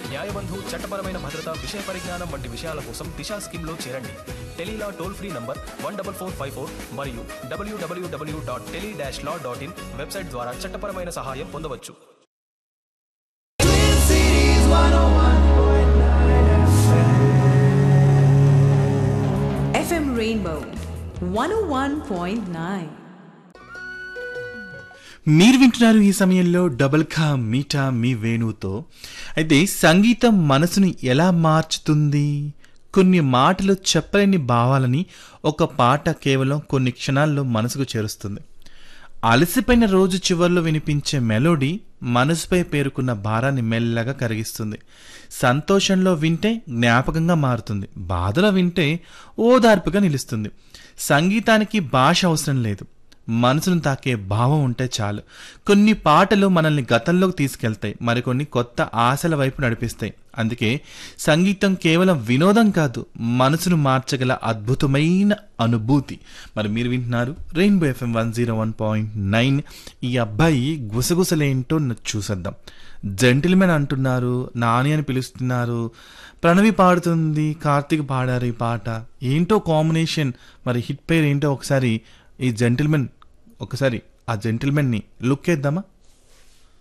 న్యాయబంధు చట్టపరమైన భద్రత విషయ పరిజ్ఞానం వంటి విషయాల కోసం దిశా స్కీమ్లో చేరండి. టెలీలా టోల్ ఫ్రీ నంబర్ 14454 మరియు www.tele-law.in వెబ్సైట్ ద్వారా చట్టపరమైన సహాయం పొందవచ్చు. FM Rainbow 101.9. మీరు వింటున్నారు ఈ సమయంలో డబుల్ ఖా మీటా మీ వేణుతో. అయితే సంగీతం మనసుని ఎలా మార్చుతుంది? కొన్ని మాటలు చెప్పలేని భావాలని ఒక పాట కేవలం కొన్ని క్షణాల్లో మనసుకు చేరుస్తుంది. అలసిపోయిన రోజు చివర్లో వినిపించే మెలోడీ మనసుపై పేరుకున్న భారాన్ని మెల్లగా కరిగిస్తుంది. సంతోషంలో వింటే జ్ఞాపకంగా మారుతుంది, బాధలో వింటే ఓదార్పుగా నిలుస్తుంది. సంగీతానికి భాష అవసరం లేదు, మనసును తాకే భావం ఉంటే చాలు. కొన్ని పాటలు మనల్ని గతంలోకి తీసుకెళ్తాయి, మరికొన్ని కొత్త ఆశల వైపు నడిపిస్తాయి. అందుకే సంగీతం కేవలం వినోదం కాదు, మనసును మార్చగల అద్భుతమైన అనుభూతి. మరి మీరు వింటున్నారు రెయిన్బో FM 101.9. ఈ అబ్బాయి గుసగుసలేంటో చూసేద్దాం. జెంటిల్మెన్ అంటున్నారు, నాని అని పిలుస్తున్నారు, ప్రణవి పాడుతుంది, కార్తీక్ పాడారు ఈ పాట. ఏంటో కాంబినేషన్, మరి హిట్ పేరు ఏంటో ఒకసారి ఈ జెంటిల్మెన్, ఒకసారి ఆ జెంటిల్మెన్ని లుక్ వేద్దామా?